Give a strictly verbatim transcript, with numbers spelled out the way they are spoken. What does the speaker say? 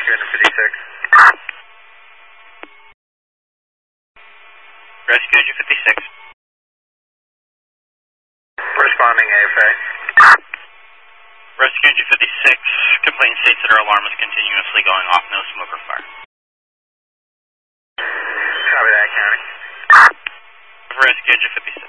Rescue Engine fifty-six. Rescue Engine fifty-six. Responding A F A. Rescue Engine fifty-six, complaint states that our alarm is continuously going off, no smoke or fire. Copy that, County. Rescue Engine fifty-six.